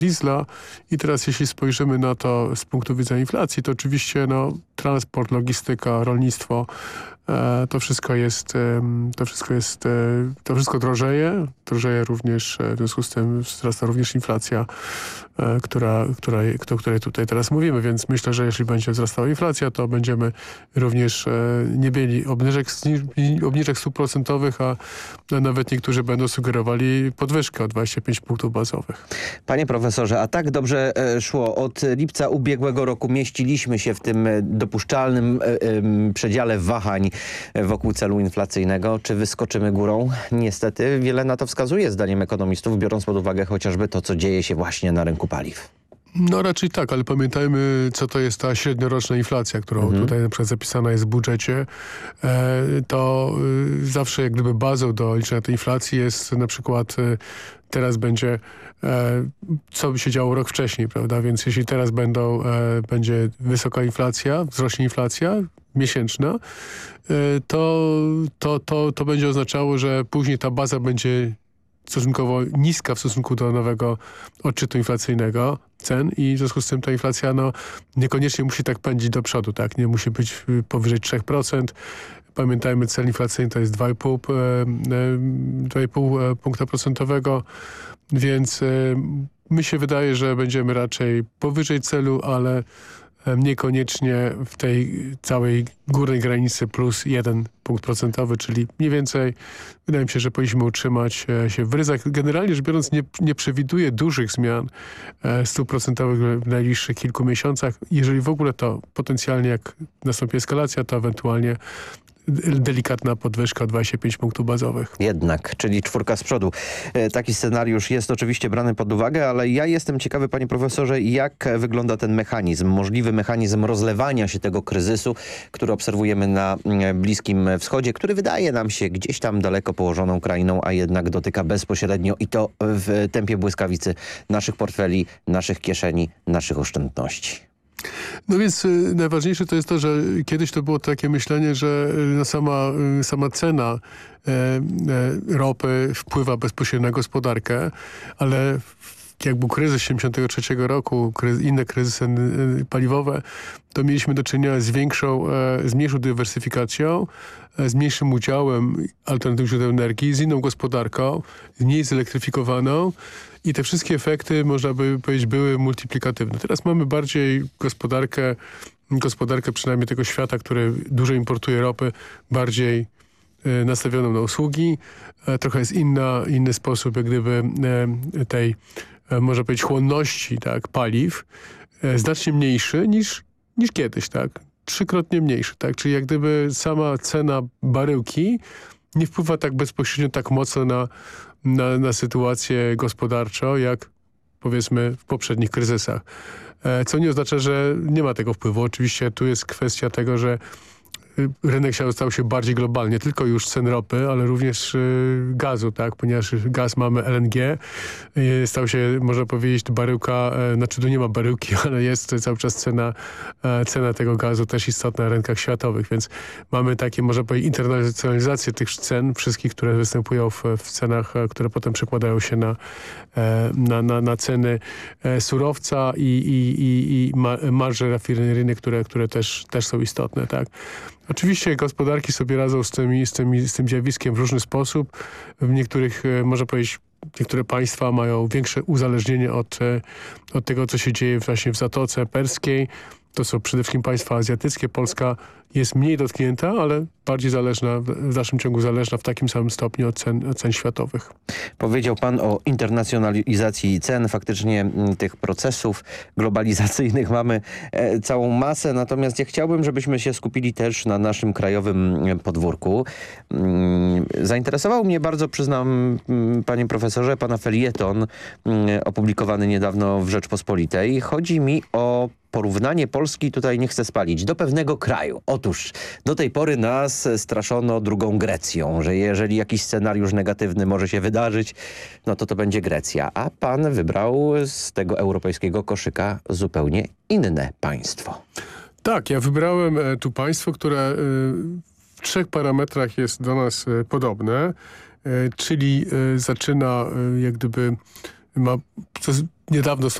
diesla. I teraz jeśli spojrzymy na to z punktu widzenia inflacji, to oczywiście transport, logistyka, rolnictwo, to wszystko drożeje. Drożeje również, w związku z tym wzrasta również inflacja, o której tutaj teraz mówimy, więc myślę, że jeśli będzie wzrastała inflacja, to będziemy również nie mieli obniżek stóp procentowych, a nawet niektórzy będą sugerowali podwyżkę o 25 punktów bazowych. Panie profesorze, a tak dobrze szło. Od lipca ubiegłego roku mieściliśmy się w tym dopuszczalnym przedziale wahań wokół celu inflacyjnego. Czy wyskoczymy górą? Niestety wiele na to wskazuje, zdaniem ekonomistów, biorąc pod uwagę chociażby to, co dzieje się właśnie na rynku paliw. No raczej tak, ale pamiętajmy, co to jest ta średnioroczna inflacja, którą tutaj na przykład zapisana jest w budżecie. To zawsze jak gdyby bazą do liczenia tej inflacji jest na przykład teraz będzie, co by się działo rok wcześniej, prawda? Więc jeśli teraz będzie wysoka inflacja, wzrośnie inflacja miesięczna, to będzie oznaczało, że później ta baza będzie stosunkowo niska w stosunku do nowego odczytu inflacyjnego cen i w związku z tym ta inflacja niekoniecznie musi tak pędzić do przodu, tak? Nie musi być powyżej 3%. Pamiętajmy, cel inflacyjny to jest 2,5 punkta procentowego, więc mi się wydaje, że będziemy raczej powyżej celu, ale niekoniecznie w tej całej górnej granicy plus 1 punkt procentowy, czyli mniej więcej wydaje mi się, że powinniśmy utrzymać się w ryzach. Generalnie rzecz biorąc nie przewiduję dużych zmian stóp procentowych w najbliższych kilku miesiącach. Jeżeli w ogóle to potencjalnie jak nastąpi eskalacja, to ewentualnie delikatna podwyżka o 25 punktów bazowych. Jednak, czyli 4 z przodu. Taki scenariusz jest oczywiście brany pod uwagę, ale ja jestem ciekawy, panie profesorze, jak wygląda ten mechanizm, możliwy mechanizm rozlewania się tego kryzysu, który obserwujemy na Bliskim Wschodzie, który wydaje nam się gdzieś tam daleko położoną krainą, a jednak dotyka bezpośrednio i to w tempie błyskawicy naszych portfeli, naszych kieszeni, naszych oszczędności. No więc najważniejsze to jest to, że kiedyś to było takie myślenie, że sama cena ropy wpływa bezpośrednio na gospodarkę, ale jak był kryzys 1973 roku, inne kryzysy paliwowe, to mieliśmy do czynienia z mniejszą dywersyfikacją, z mniejszym udziałem alternatywnych źródeł energii, z inną gospodarką, mniej zelektryfikowaną i te wszystkie efekty, można by powiedzieć, były multiplikatywne. Teraz mamy bardziej gospodarkę przynajmniej tego świata, który dużo importuje ropy, bardziej nastawioną na usługi. Trochę jest inny sposób jak gdyby tej, można powiedzieć, chłonności paliw, znacznie mniejszy niż kiedyś, tak? 3-krotnie mniejszy, tak? Czyli jak gdyby sama cena baryłki nie wpływa tak bezpośrednio, tak mocno na sytuację gospodarczą, jak powiedzmy w poprzednich kryzysach. Co nie oznacza, że nie ma tego wpływu. Oczywiście tu jest kwestia tego, że rynek stał się bardziej globalny, nie tylko już cen ropy, ale również gazu, tak? Ponieważ gaz mamy LNG, stał się, można powiedzieć, baryłka, znaczy tu nie ma baryłki, ale jest cały czas cena tego gazu też istotna na rynkach światowych, więc mamy takie, można powiedzieć, internacjonalizację tych cen, wszystkich, które występują w cenach, które potem przekładają się na ceny surowca i marże rafineryjne, które też są istotne, tak? Oczywiście gospodarki sobie radzą z tym zjawiskiem w różny sposób. W niektórych, można powiedzieć, niektóre państwa mają większe uzależnienie od tego, co się dzieje właśnie w Zatoce Perskiej. To są przede wszystkim państwa azjatyckie. Polska jest mniej dotknięta, ale bardziej zależna, w dalszym ciągu zależna w takim samym stopniu od cen światowych. Powiedział pan o internacjonalizacji cen. Faktycznie tych procesów globalizacyjnych mamy całą masę. Natomiast ja chciałbym, żebyśmy się skupili też na naszym krajowym podwórku. Zainteresował mnie bardzo, przyznam, panie profesorze, pana felieton opublikowany niedawno w Rzeczpospolitej. Chodzi mi o porównanie Polski, tutaj nie chcę spalić, do pewnego kraju. Otóż do tej pory nas straszono drugą Grecją, że jeżeli jakiś scenariusz negatywny może się wydarzyć, no to będzie Grecja. A pan wybrał z tego europejskiego koszyka zupełnie inne państwo. Tak, ja wybrałem tu państwo, które w 3 parametrach jest do nas podobne, czyli zaczyna jak gdyby niedawno